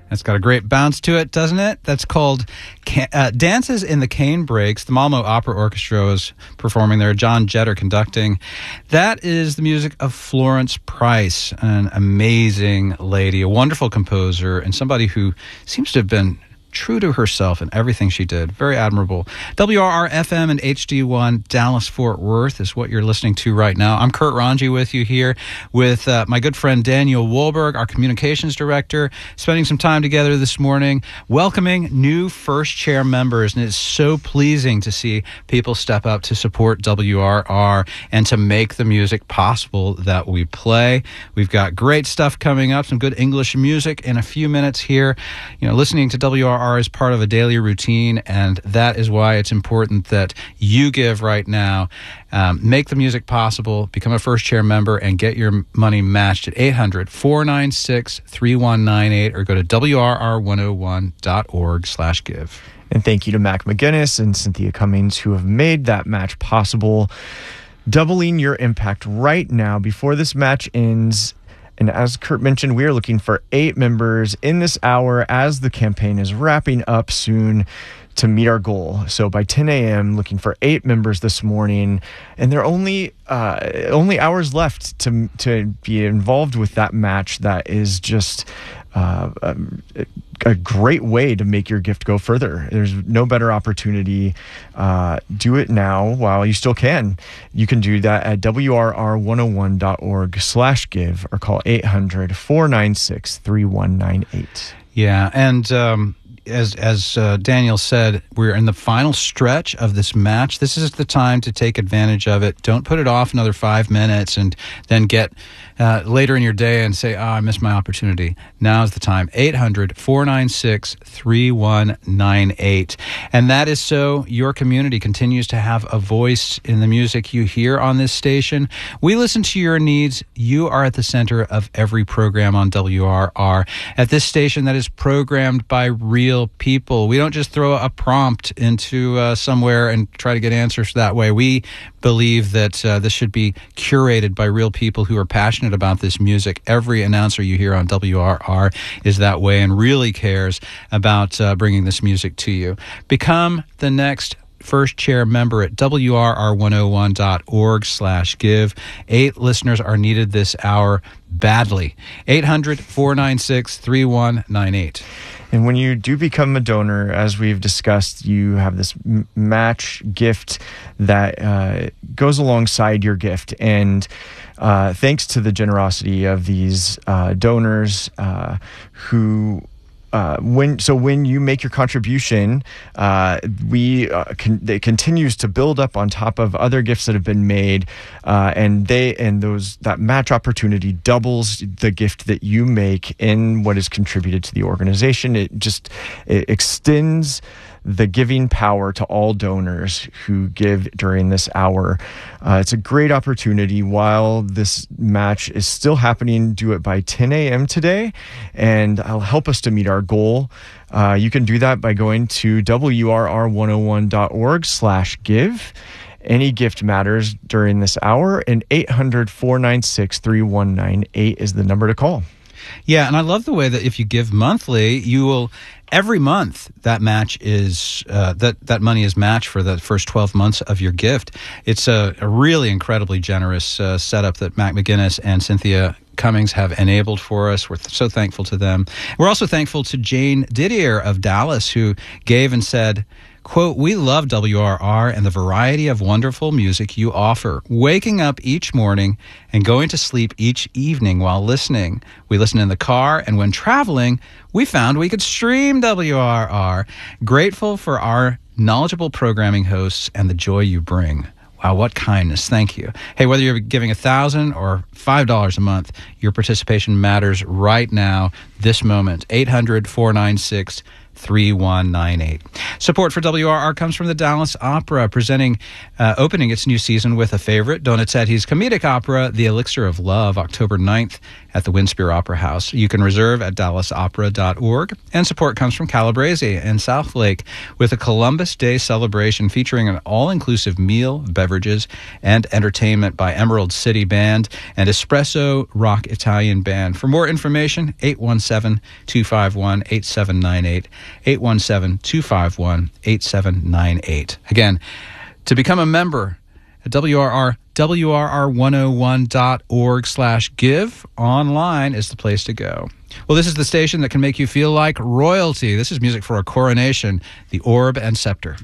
It's got a great bounce to it, doesn't it? That's called Dances in the Cane Breaks. The Malmo Opera Orchestra is performing there. John Jetter conducting. That is the music of Florence Price, an amazing lady, a wonderful composer, and somebody who seems to have been true to herself in everything she did. Very admirable. WRR-FM and HD1 Dallas-Fort Worth is what you're listening to right now. I'm Kurt Ranji with you here with my good friend Daniel Wohlberg, our communications director, spending some time together this morning, welcoming new first chair members. And it's so pleasing to see people step up to support WRR and to make the music possible that we play. We've got great stuff coming up, some good English music in a few minutes here. You know, listening to WRR is part of a daily routine, and that is why it's important that you give right now. Make the music possible, become a first chair member, and get your money matched at 800-496-3198 or go to WRR101.org/give. And thank you to Mac McGinnis and Cynthia Cummings who have made that match possible. Doubling your impact right now before this match ends. And as Kurt mentioned, we are looking for 8 members in this hour as the campaign is wrapping up soon to meet our goal. So by 10 a.m., looking for 8 members this morning. And there are only hours left to be involved with that match. That is just a great way to make your gift go further. There's no better opportunity. Do it now while you still can. You can do that at WRR101.org/give or call 800-496-3198. Yeah, and as Daniel said, we're in the final stretch of this match. This is the time to take advantage of it. Don't put it off another 5 minutes and then get later in your day and say, I missed my opportunity. Now's the time. 800-496-3198. And that is so your community continues to have a voice in the music you hear on this station. We listen to your needs. You are at the center of every program on WRR. At this station that is programmed by real people. We don't just throw a prompt into somewhere and try to get answers that way. We believe that this should be curated by real people who are passionate about this music. Every announcer you hear on WRR is that way and really cares about bringing this music to you. Become the next first chair member at WRR101.org/give. 8 listeners are needed this hour badly. 800-496-3198. And when you do become a donor, as we've discussed, you have this match gift that goes alongside your gift. And thanks to the generosity of these donors who... when you make your contribution, it continues to build up on top of other gifts that have been made, and that match opportunity doubles the gift that you make in what is contributed to the organization. It extends the giving power to all donors who give during this hour. It's a great opportunity while this match is still happening. Do it by 10 a.m. today, and it'll help us to meet our goal. You can do that by going to WRR101.org/give. Any gift matters during this hour, and 800-496-3198 is the number to call. Yeah, and I love the way that if you give monthly, you will every month that match is that money is matched for the first 12 months of your gift. It's a really incredibly generous setup that Mac McGinnis and Cynthia Cummings have enabled for us. We're so thankful to them. We're also thankful to Jane Didier of Dallas, who gave and said, quote, "We love WRR and the variety of wonderful music you offer. Waking up each morning and going to sleep each evening while listening. We listen in the car, and when traveling, we found we could stream WRR. Grateful for our knowledgeable programming hosts and the joy you bring." Wow, what kindness. Thank you. Hey, whether you're giving $1,000 or $5 a month, your participation matters right now, this moment. 800-496-3198. Support for WRR comes from the Dallas Opera, opening its new season with a favorite, Donizetti's comedic opera, The Elixir of Love, October 9th at the Winspear Opera House. You can reserve at dallasopera.org. And support comes from Calabrese in Southlake with a Columbus Day celebration featuring an all-inclusive meal, beverages, and entertainment by Emerald City Band and Espresso Rock Italian Band. For more information, 817-251-8798, 817-251-8798. Again, to become a member at WRR101.org/give. Online is the place to go. Well, this is the station that can make you feel like royalty. This is music for a coronation, the Orb and Scepter.